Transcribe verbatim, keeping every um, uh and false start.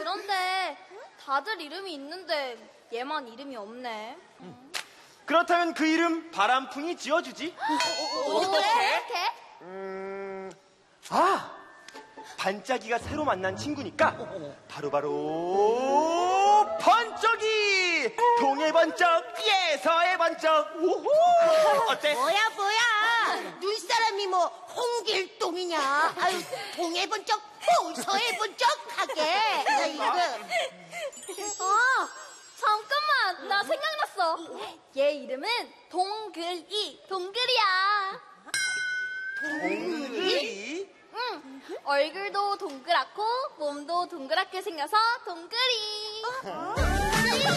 그런데 다들 이름이 있는데 얘만 이름이 없네. 음. 그렇다면 그 이름 바람풍이 지어주지. 어떻게? 음, 아, 반짝이가 새로 만난 친구니까 바로바로 바로 번쩍이! 동해 번쩍, 예서의 번쩍. 우후! 어때? 뭐야 뭐야 눈사람이 뭐 홍길동이냐. 아유 동해 번쩍 서해 번쩍 하게. 아이고. 아, 잠깐만, 나 생각났어. 얘 이름은 동글이, 동글이야. 동글이? 응, 얼굴도 동그랗고 몸도 동그랗게 생겨서 동글이.